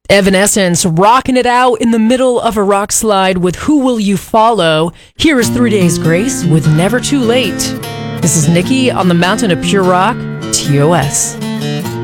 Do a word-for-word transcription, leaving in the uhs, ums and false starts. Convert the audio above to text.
Evanescence rocking it out in the middle of a rock slide with Who Will You Follow? Here is Three Days Grace with Never Too Late. This is Nikki on the Mountain of Pure Rock, T O S.